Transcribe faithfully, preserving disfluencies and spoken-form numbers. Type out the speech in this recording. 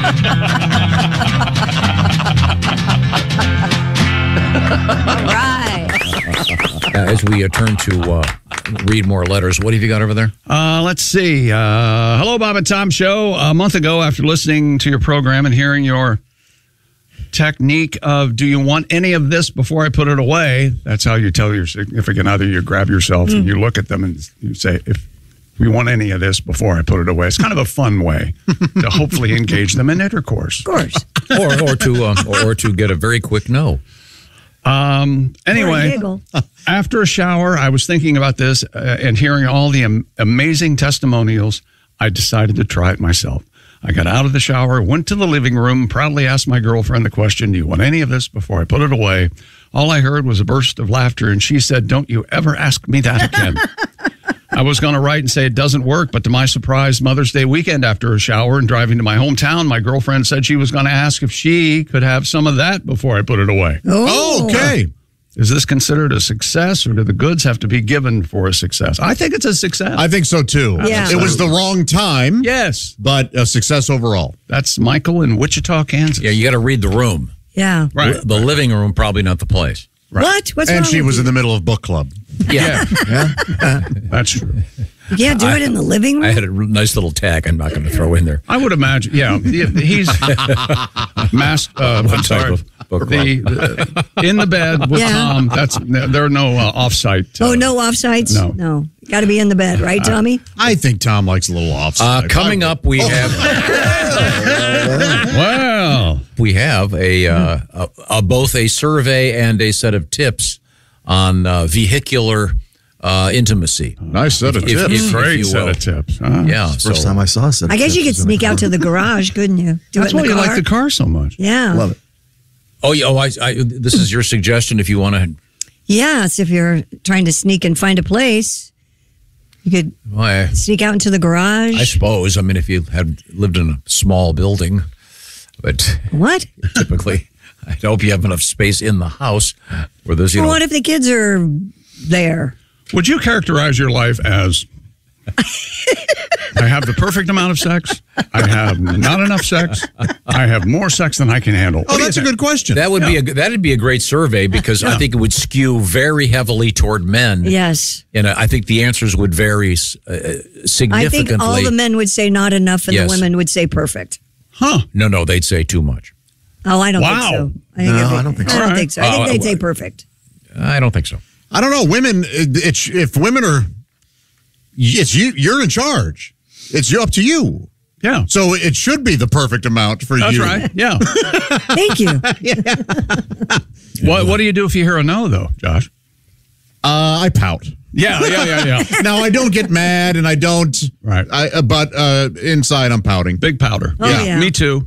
All right. Uh, as we uh, turn to uh, read more letters, what have you got over there? Uh, let's see. Uh, hello, Bob and Tom Show. A month ago, after listening to your program and hearing your technique of, do you want any of this before I put it away? That's how you tell your significant other. You grab yourself mm. and you look at them and you say, if we want any of this before I put it away. It's kind of a fun way to hopefully engage them in intercourse. Of course. or, or, to, um, or, or to get a very quick no. Um, anyway, after a shower, I was thinking about this uh, and hearing all the am- amazing testimonials. I decided to try it myself. I got out of the shower, went to the living room, proudly asked my girlfriend the question, do you want any of this before I put it away? All I heard was a burst of laughter, and she said, don't you ever ask me that again. I was going to write and say it doesn't work, but to my surprise, Mother's Day weekend after a shower and driving to my hometown, my girlfriend said she was going to ask if she could have some of that before I put it away. Oh, okay. Is this considered a success, or do the goods have to be given for a success? I think it's a success. I think so, too. Yeah. It was the wrong time. Yes. But a success overall. That's Michael in Wichita, Kansas. Yeah, you got to read the room. Yeah. Right. The living room, probably not the place. Right. What? What's and wrong she with was you? in the middle of book club. Yeah. Yeah. That's true. You can't do I, it in the living room? I had a nice little tag I'm not going to throw in there. I would imagine, yeah. He's mass, uh, I'm sorry, book the, the, in the bed with Yeah. Tom. That's There are no uh, off-site. Uh, oh, no offsites? No. No. Got to be in the bed, right, Tommy? I think Tom likes a little off. Uh, coming up, we have Well, we have a, uh, a, a both a survey and a set of tips on uh, vehicular uh, intimacy. Nice set of If- tips. if- if great you set will. of tips. Huh? Yeah, First so time I saw it. I guess you could sneak out to the garage, couldn't you? Do That's it in why the you car? like the car so much. Yeah. Love it. oh, yeah, oh, I, I, this is your suggestion if you want to. Yes, if you're trying to sneak and find a place, you could Well, I, sneak out into the garage. I suppose. I mean, if you had lived in a small building, but What? typically, I hope you have enough space in the house where there's, you Well, know. what if the kids are there? Would you characterize your life as, I have the perfect amount of sex, I have not enough sex, I have more sex than I can handle? Oh, that's a good question. That would be a that'd be a great survey because I think it would skew very heavily toward men. Yes. And I think the answers would vary uh, significantly. I think all the men would say not enough and Yes. the women would say perfect. Huh. No, no, they'd say too much. Oh, I don't Wow. think so. I think No, it'd be- I don't think so. I don't All think so. right. I think Uh, they'd say uh, perfect. I don't think so. I don't know. Women, it, it's, if women are, it's you, you're in charge. It's up to you. Yeah. So it should be the perfect amount for That's you. right. Yeah. Thank you. what What do you do if you hear a no, though, Josh? Uh, I pout. Yeah, yeah, yeah, yeah. Now I don't get mad and I don't. Right. I, uh, but uh, inside I'm pouting. Big powder. Oh, yeah. Me too.